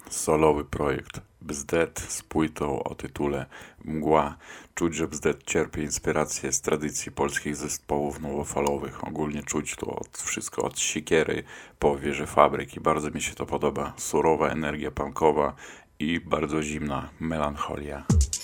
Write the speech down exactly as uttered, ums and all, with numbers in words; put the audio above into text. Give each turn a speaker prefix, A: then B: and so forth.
A: Solowy projekt Bzdet z płytą o tytule Mgła. Czuć, że Bzdet czerpie inspirację z tradycji polskich zespołów nowofalowych. Ogólnie czuć to od, wszystko od Siekiery po Wieże Fabryk i bardzo mi się to podoba. Surowa energia punkowa i bardzo zimna melancholia.